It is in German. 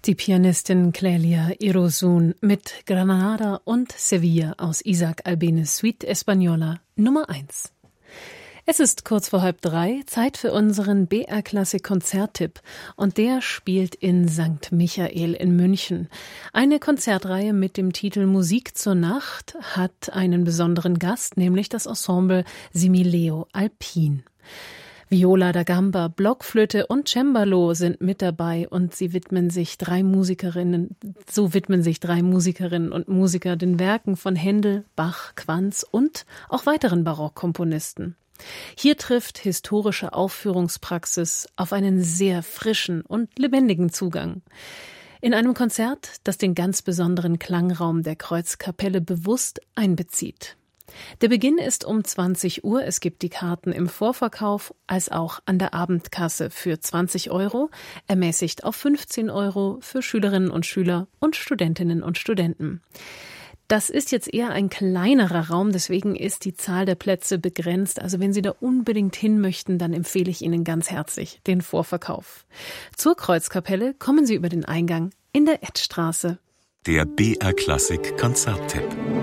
Die Pianistin Clélia Irozun mit Granada und Sevilla aus Isaac Albenes Suite Española Nummer 1. Es ist kurz vor 2:30, Zeit für unseren BR-Klassik-Konzerttipp und der spielt in St. Michael in München. Eine Konzertreihe mit dem Titel Musik zur Nacht hat einen besonderen Gast, nämlich das Ensemble Simileo Alpin. Viola da Gamba, Blockflöte und Cembalo sind mit dabei und so widmen sich drei Musikerinnen und Musiker den Werken von Händel, Bach, Quantz und auch weiteren Barockkomponisten. Hier trifft historische Aufführungspraxis auf einen sehr frischen und lebendigen Zugang. In einem Konzert, das den ganz besonderen Klangraum der Kreuzkapelle bewusst einbezieht. Der Beginn ist um 20 Uhr. Es gibt die Karten im Vorverkauf als auch an der Abendkasse für 20 €, ermäßigt auf 15 € für Schülerinnen und Schüler und Studentinnen und Studenten. Das ist jetzt eher ein kleinerer Raum, deswegen ist die Zahl der Plätze begrenzt. Also wenn Sie da unbedingt hin möchten, dann empfehle ich Ihnen ganz herzlich den Vorverkauf. Zur Kreuzkapelle kommen Sie über den Eingang in der Edstraße. Der BR Klassik Konzerttipp.